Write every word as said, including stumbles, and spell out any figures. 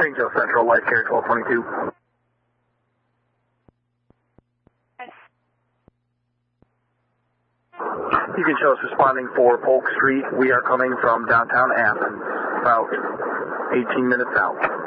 Springfield Central, Life Carrier twelve twenty-two. You can show us responding for Polk Street. We are coming from downtown Athens, about eighteen minutes out.